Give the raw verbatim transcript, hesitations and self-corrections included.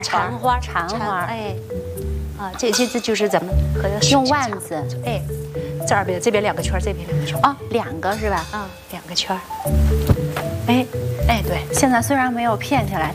蝉花， 蝉花， 哎，啊，这这这就是咱们和用腕子， 哎，这儿边这边两个圈，这边两个圈， 哦，两个是吧？ 啊，两个圈，哎，哎，对， 现在虽然没有片下来，